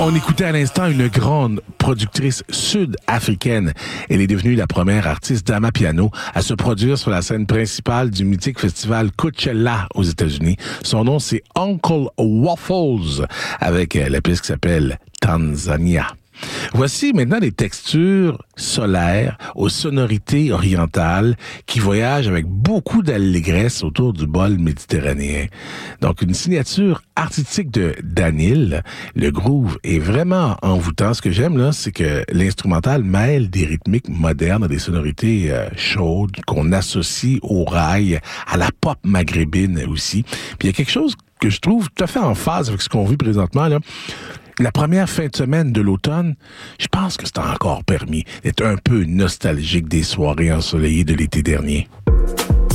On écoutait à l'instant une grande productrice sud-africaine. Elle est devenue la première artiste d'amapiano à se produire sur la scène principale du mythique festival Coachella aux États-Unis. Son nom, c'est Uncle Waffles, avec la pièce qui s'appelle Tanzania. Voici maintenant des textures solaires aux sonorités orientales qui voyagent avec beaucoup d'allégresse autour du bol méditerranéen. Donc, une signature artistique de Danil. Le groove est vraiment envoûtant. Ce que j'aime, là, c'est que l'instrumental mêle des rythmiques modernes à des sonorités chaudes qu'on associe au rail, à la pop maghrébine aussi. Puis il y a quelque chose que je trouve tout à fait en phase avec ce qu'on vit présentement, là. La première fin de semaine de l'automne, je pense que c'est encore permis d'être un peu nostalgique des soirées ensoleillées de l'été dernier.